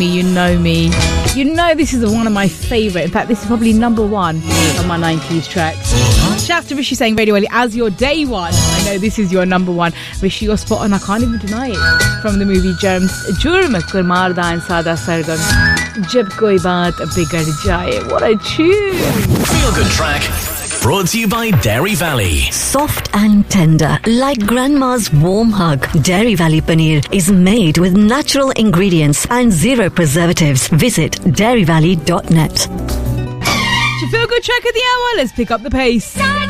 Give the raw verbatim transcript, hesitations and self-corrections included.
You know me. You know this is one of my favourite. In fact, this is probably number one on my nineties tracks. Shout out to Rishi saying Radio Ali as your day one. I know this is your number one. Rishi, you're spot on. I can't even deny it. From the movie Germs. Jurm Kurmarda and Sada Sargam. Jab koi baat bigad jaye. What a tune. Feel Good Track. Brought to you by Dairy Valley. Soft and tender, like grandma's warm hug. Dairy Valley Paneer is made with natural ingredients and zero preservatives. Visit dairy valley dot net. Feel Good Track of the hour. Let's pick up the pace.